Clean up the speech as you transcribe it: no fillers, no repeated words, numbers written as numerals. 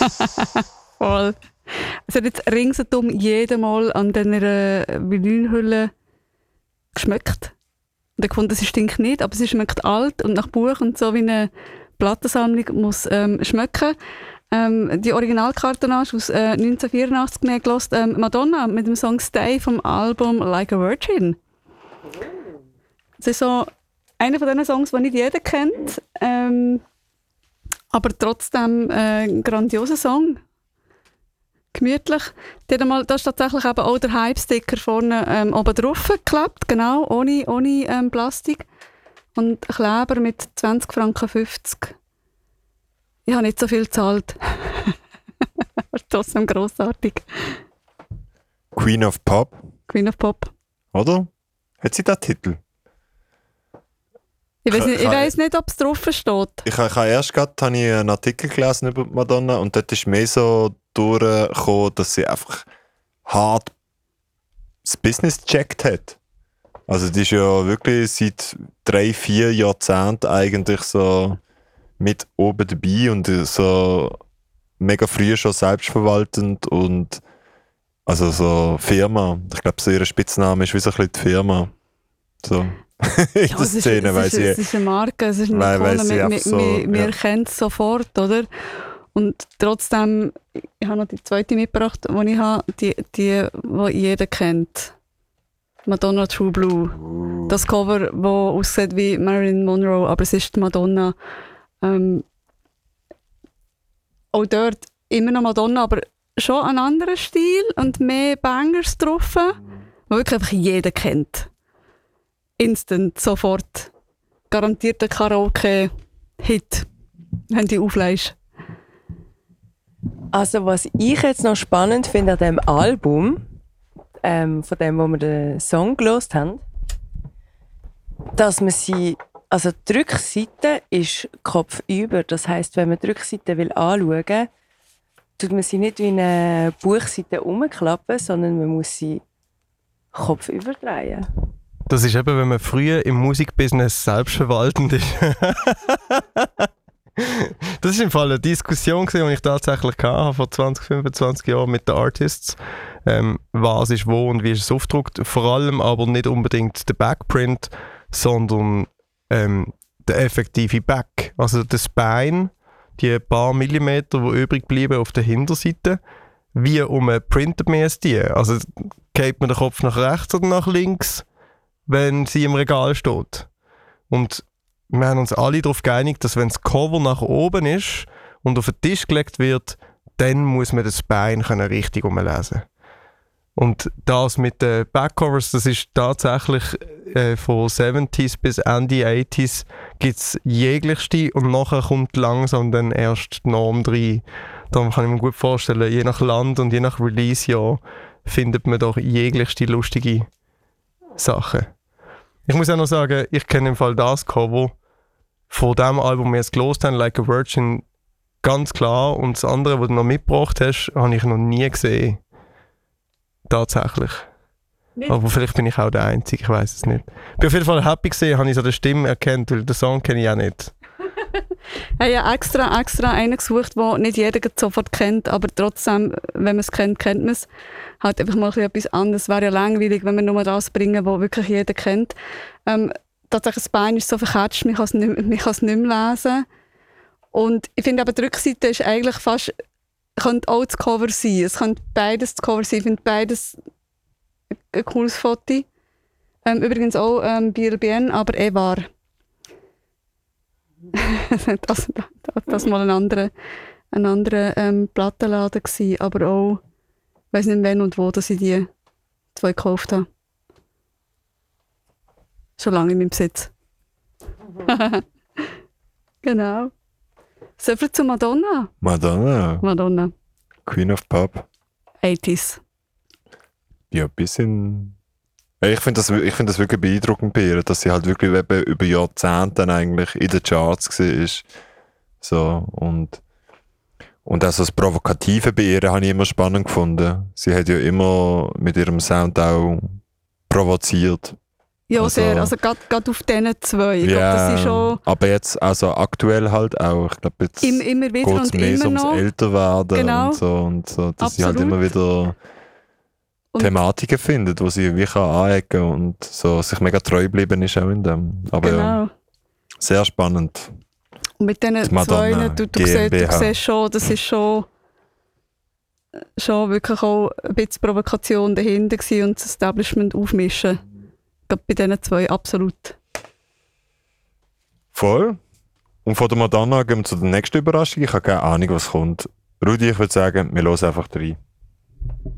Voll. Es hat jetzt ringsum jedes Mal an dieser Vinylhülle geschmeckt. Und ich fand, es stinkt nicht, aber sie schmeckt alt und nach Buch und so wie eine Plattensammlung muss schmecken. Die Originalkartonage aus 1984 mehr gehört, Madonna mit dem Song Stay vom Album Like a Virgin. Das ist so einer von diesen Songs, die nicht jeder kennt, aber trotzdem ein grandioser Song. Gemütlich. Da ist tatsächlich eben auch der Hype-Sticker vorne oben drauf geklebt, genau, ohne Plastik. Und Kleber mit 20,50 Franken. Ich habe nicht so viel gezahlt. Das ist trotzdem grossartig. Queen of Pop. Queen of Pop. Oder? Hat sie den Titel? Ich weiss nicht, ob es drauf steht. Ich habe erst gerade einen Artikel gelesen über Madonna und dort ist mehr so durchgekommen, dass sie einfach hart das Business gecheckt hat. Also die ist ja wirklich seit 3-4 Jahrzehnten eigentlich so mit oben dabei und so mega früh schon selbstverwaltend und also so Firma. Ich glaube, so ihr Spitzname ist wie so ein bisschen die Firma. So. In der Szene, weil sie... Es ist eine Marke, es ist eine Ikone, wir kennen es sofort, oder? Und trotzdem, ich habe noch die zweite mitgebracht, die ich habe, die jeder kennt. Madonna True Blue. Das Cover, das aussieht wie Marilyn Monroe, aber es ist die Madonna. Auch dort immer noch Madonna, aber schon ein anderer Stil und mehr Bangers drauf, die wirklich einfach jeder kennt. Instant, sofort. Garantierter Karaoke-Hit, wenn du auflegst. Also was ich jetzt noch spannend finde an diesem Album, von dem, wo wir den Song gehört haben, dass man sie, also die Rückseite ist kopfüber. Das heisst, wenn man die Rückseite anschauen will, tut man sie nicht wie eine Buchseite umklappen, sondern man muss sie kopfüber drehen. Das ist eben, wenn man früher im Musikbusiness selbstverwaltend ist. Das war im Fall eine Diskussion, die ich tatsächlich hatte, vor 20, 25 Jahren mit den Artists. Was ist wo und wie ist es aufgedruckt. Vor allem aber nicht unbedingt der Backprint, sondern der effektive Back. Also das Bein, die paar Millimeter, die übrig bleiben auf der Hinterseite, wie printet man es die? Also geht man den Kopf nach rechts oder nach links, wenn sie im Regal steht? Und wir haben uns alle darauf geeinigt, dass wenn das Cover nach oben ist und auf den Tisch gelegt wird, dann muss man das Bein richtig umlesen. Und das mit den Backcovers, das ist tatsächlich von 70s bis Ende 80s gibt es jeglichste und nachher kommt langsam dann erst die Norm rein. Darum kann ich mir gut vorstellen, je nach Land und je nach Release-Jahr findet man doch jeglichste lustige Sachen. Ich muss auch noch sagen, ich kenne im Fall das Cover von dem Album, das wir jetzt gehört haben, Like a Virgin, ganz klar. Und das andere, das du noch mitgebracht hast, habe ich noch nie gesehen. Tatsächlich. Nicht. Aber vielleicht bin ich auch der Einzige, ich weiß es nicht. Ich bin auf jeden Fall happy gesehen, habe ich so die Stimme erkannt, weil den Song kenne ich auch nicht. Ich habe ja extra einen gesucht, den nicht jeder sofort kennt, aber trotzdem, wenn man es kennt, kennt man es. Halt einfach mal etwas anderes. Es wäre ja langweilig, wenn wir nur das bringen, was wirklich jeder kennt. Tatsächlich, das Bein ist so verketscht, man kann es nicht mehr lesen. Und ich finde aber, die Rückseite ist eigentlich fast, könnte auch das Cover sein. Es könnte beides das Cover sein. Ich finde beides ein cooles Foto. Übrigens auch Biel Bien, aber war. das mal ein anderer Plattenladen gewesen, aber auch, ich weiss nicht wann und wo, dass ich die zwei gekauft habe. Schon lange in meinem Besitz. Genau. So viel zu Madonna. Madonna. Queen of Pop. 80s. Ja, ein bisschen. Ich finde das wirklich beeindruckend bei ihr, dass sie halt wirklich über Jahrzehnte eigentlich in den Charts war. So, und auch so das Provokative bei ihr habe ich immer spannend gefunden. Sie hat ja immer mit ihrem Sound auch provoziert. Ja, Also- sehr. Also gerade auf diesen zwei. Ich glaube, das ist schon aber jetzt, also aktuell halt auch, ich glaube jetzt immer wieder geht es und mehr so immer ums noch. Älterwerden Genau. und so, dass sie halt Absolut. immer wieder Und- Thematiken findet, wo sie wie kann anecken und so sich mega treu geblieben ist auch in dem. Aber ja, Genau. sehr spannend. Und mit diesen Die Madonna zwei, du GmbH. siehst schon, das ist schon wirklich auch ein bisschen Provokation dahinter gewesen und das Establishment aufmischen. Gerade bei diesen zwei absolut. Voll. Und von der Madonna gehen wir zu der nächsten Überraschung. Ich habe keine Ahnung, was kommt. Rudi, ich würde sagen, wir hören einfach rein.